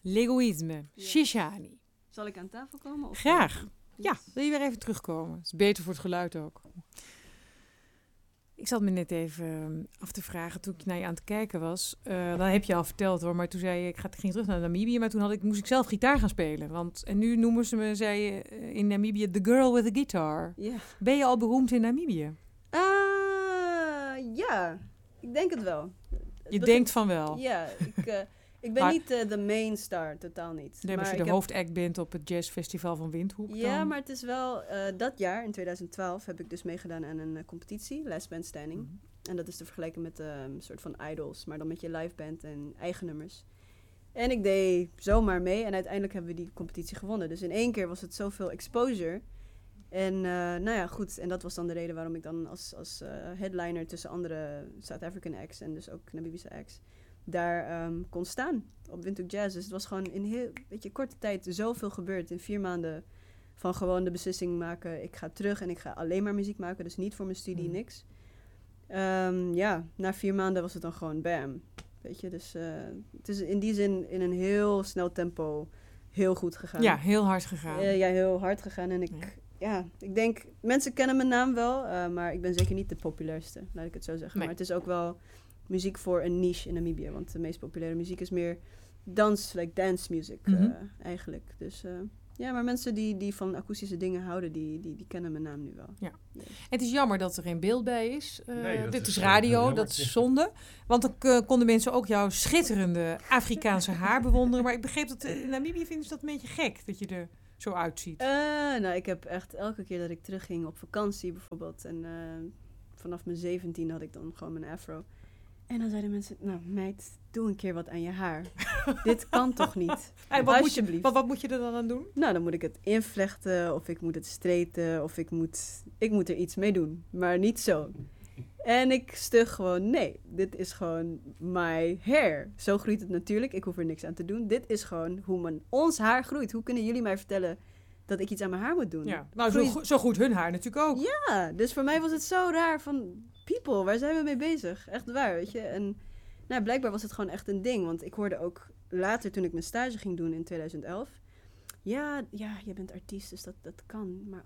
L'egoïsme, Shishani. Zal ik aan tafel komen? Of Graag. Ja, Yes. wil je weer even terugkomen? Dat is beter voor het geluid ook. Ik zat me net even af te vragen toen ik naar je aan het kijken was. Dan heb je al verteld hoor, maar toen zei je, ik ging terug naar Namibië. Maar toen moest ik zelf gitaar gaan spelen. En nu noemen ze me, zei je, in Namibië, the girl with the guitar. Ja. Ben je al beroemd in Namibië? Ja, ik denk het wel. Je denkt van wel. Ja, ik ben Maar- niet de main star, totaal niet. Nee, als je ik de heb- hoofdact bent op het jazzfestival van Windhoek. Ja, dan... maar het is wel... dat jaar, in 2012, heb ik dus meegedaan aan een competitie, Last Man Standing. Mhm. En dat is te vergelijken met een soort van idols, maar dan met je live band en eigen nummers. En ik deed zomaar mee en uiteindelijk hebben we die competitie gewonnen. Dus in 1 keer was het zoveel exposure. En nou ja, goed. En dat was dan de reden waarom ik dan als headliner tussen andere South African acts en dus ook Namibische acts daar kon staan op Windhoek Jazz. Dus het was gewoon in heel korte tijd zoveel gebeurd. In 4 maanden van gewoon de beslissing maken. Ik ga terug en ik ga alleen maar muziek maken. Dus niet voor mijn studie, niks. Ja, na 4 maanden was het dan gewoon bam. Weet je, dus het is in die zin in een heel snel tempo heel goed gegaan. Ja, heel hard gegaan. Ja, heel hard gegaan. En ik denk, mensen kennen mijn naam wel, maar ik ben zeker niet de populairste, laat ik het zo zeggen. Nee. Maar het is ook wel muziek voor een niche in Namibië, want de meest populaire muziek is meer dance music eigenlijk. Dus ja, maar mensen die van akoestische dingen houden, die kennen mijn naam nu wel. Ja. Yes. Het is jammer dat er geen beeld bij is. Nee, dat dit is is radio, jammer. dat is zonde. Want dan konden mensen ook jouw schitterende Afrikaanse haar bewonderen. Maar ik begreep dat in Namibië vinden ze dat een beetje gek, dat je er zo uitziet. Nou, ik heb echt elke keer dat ik terugging op vakantie bijvoorbeeld. En vanaf mijn 17 had ik dan gewoon mijn afro. En dan zeiden mensen, nou meid, doe een keer wat aan je haar. Dit kan toch niet? En Alsjeblieft. wat moet je er dan aan doen? Nou, dan moet ik het invlechten of ik moet het straighten of ik moet er iets mee doen. Maar niet zo. En ik stug gewoon, nee, dit is gewoon my hair. Zo groeit het natuurlijk, ik hoef er niks aan te doen. Dit is gewoon hoe ons haar groeit. Hoe kunnen jullie mij vertellen dat ik iets aan mijn haar moet doen? Ja, nou, Groeit- zo goed hun haar natuurlijk ook. Ja, dus voor mij was het zo raar van... People, waar zijn we mee bezig? Echt waar, weet je. En nou, blijkbaar was het gewoon echt een ding. Want ik hoorde ook later, toen ik mijn stage ging doen in 2011... Ja, je bent artiest, dus dat kan. Maar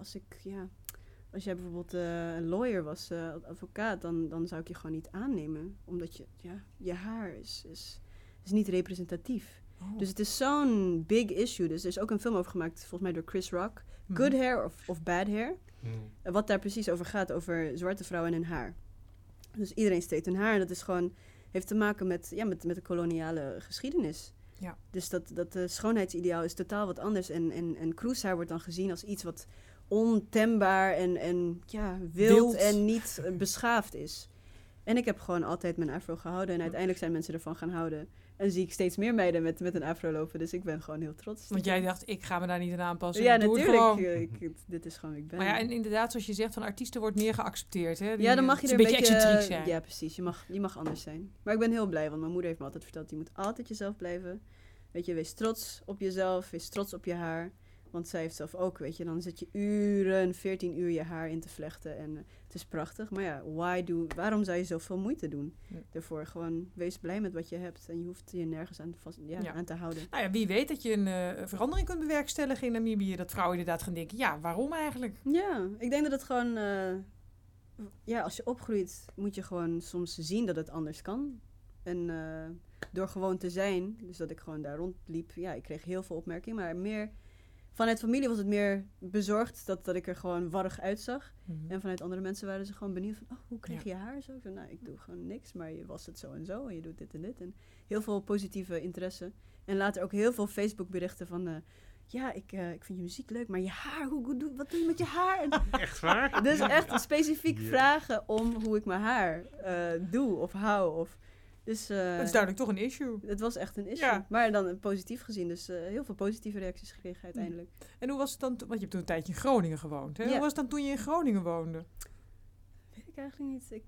als jij bijvoorbeeld een lawyer was, advocaat... Dan zou ik je gewoon niet aannemen. Omdat je haar is niet representatief. Oh. Dus het is zo'n big issue. Dus er is ook een film over gemaakt, volgens mij door Chris Rock. Good hair of bad hair. Wat daar precies over gaat, over zwarte vrouwen en hun haar. Dus iedereen steekt hun haar. En dat is gewoon, heeft te maken met de koloniale geschiedenis. Ja. Dus dat schoonheidsideaal is totaal wat anders. En kroeshaar wordt dan gezien als iets wat ontembaar en wild en niet beschaafd is. En ik heb gewoon altijd mijn afro gehouden. En uiteindelijk zijn mensen ervan gaan houden. En zie ik steeds meer meiden met een afro lopen. Dus ik ben gewoon heel trots. Want jij dacht, ik ga me daar niet aan aanpassen. Ja, ik doe het natuurlijk. gewoon. Dit is gewoon wie ik ben. Maar ja, en inderdaad, zoals je zegt, van artiesten wordt meer geaccepteerd. Hè? Ja, dan mag je het er een beetje excentriek zijn. Ja, precies. Je mag anders zijn. Maar ik ben heel blij, want mijn moeder heeft me altijd verteld... je moet altijd jezelf blijven. Weet je, wees trots op jezelf. Wees trots op je haar. Want zij heeft zelf ook, weet je... dan zit je 14 uur je haar in te vlechten. En het is prachtig. Maar ja, waarom zou je zoveel moeite doen? Daarvoor gewoon, wees blij met wat je hebt. En je hoeft je nergens aan te houden. Nou ja, wie weet dat je een verandering kunt bewerkstelligen in Namibië. Dat vrouwen inderdaad gaan denken, ja, waarom eigenlijk? Ja, ik denk dat het gewoon... als je opgroeit, moet je gewoon soms zien dat het anders kan. En door gewoon te zijn, dus dat ik gewoon daar rondliep... Ja, ik kreeg heel veel opmerkingen, maar meer... Vanuit familie was het meer bezorgd dat ik er gewoon warrig uitzag. Mm-hmm. En vanuit andere mensen waren ze gewoon benieuwd van... hoe krijg je haar zo? Ik zei, nou, ik doe gewoon niks, maar je was het zo en zo. En je doet dit en dit. En heel veel positieve interesse. En later ook heel veel Facebook berichten van... ik vind je muziek leuk, maar je haar, wat doe je met je haar? En Echt waar? dus echt specifiek vragen om hoe ik mijn haar doe of hou. Dus, Dat is duidelijk toch een issue. het was echt een issue. Ja. Maar dan positief gezien. Dus heel veel positieve reacties gekregen uiteindelijk. En hoe was het dan, want je hebt toen een tijdje in Groningen gewoond. Hè? Ja. Hoe was het dan toen je in Groningen woonde? Weet ik eigenlijk niet.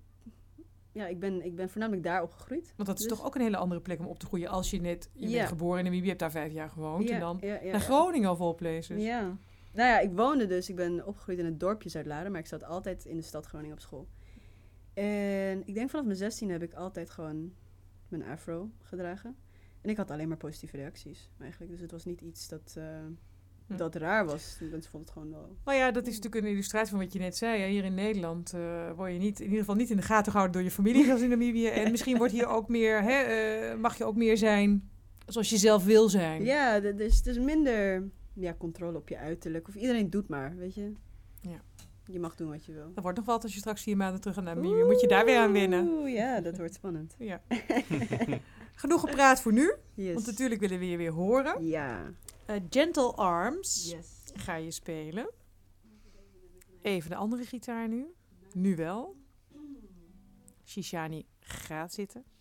Ik ben voornamelijk daar opgegroeid. Want dat is Dus- toch ook een hele andere plek om op te groeien. Als je bent geboren in Namibië, je hebt daar 5 jaar gewoond. En dan naar Groningen of all places. Ja. Nou ja, ik ben opgegroeid in het dorpje Zuid-Laren. Maar ik zat altijd in de stad Groningen op school. En ik denk vanaf mijn 16 heb ik altijd gewoon mijn afro gedragen. En ik had alleen maar positieve reacties eigenlijk. Dus het was niet iets dat raar was. Mensen vonden het gewoon wel... Nou ja, dat is natuurlijk een illustratie van wat je net zei. Hè. Hier in Nederland word je niet, in ieder geval niet in de gaten gehouden door je familie, zoals in Namibië. En misschien wordt hier ook meer, mag je ook meer zijn zoals je zelf wil zijn. Ja, dus het is minder controle op je uiterlijk. Of iedereen doet maar, weet je. Ja. Je mag doen wat je wil. Dat wordt nog wat als je straks 4 maanden terug gaat naar Namibië. Moet je daar weer aan wennen. Oeh, ja, dat wordt spannend. Ja. Genoeg gepraat voor nu. Yes. Want natuurlijk willen we je weer horen. Ja. Gentle Arms Yes. ga je spelen. Even de andere gitaar nu. Nu wel. Shishani gaat zitten.